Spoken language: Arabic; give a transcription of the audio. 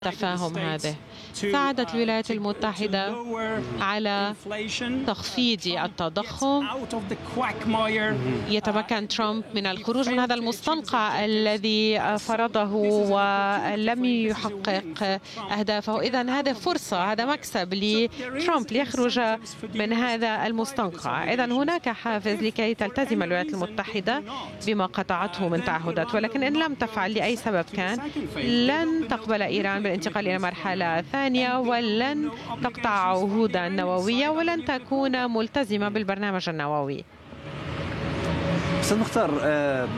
التفاهم هذا ساعدت الولايات المتحدة على تخفيض التضخم. يتمكن ترامب من الخروج من هذا المستنقع الذي فرضه ولم يحقق أهدافه. إذن هذا فرصة، هذا مكسب لترامب ليخرج من هذا المستنقع. إذن هناك حافز لكي تلتزم الولايات المتحدة بما قطعته من تعهدات، ولكن إن لم تفعل لأي سبب كان لن تقبل إيران بالانتقال إلى مرحلة ثانية، ولن تقطع عهودا نووية، ولن تكون ملتزمة بالبرنامج النووي. أستاذ مختار،